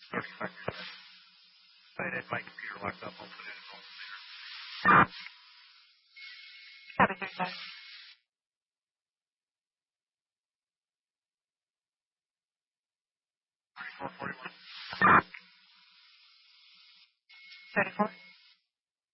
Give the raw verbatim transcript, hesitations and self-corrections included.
thirty seconds. I had my computer locked up. I'll put it in home later. Copy, thirty-five. thirty-four forty-one. thirty-four.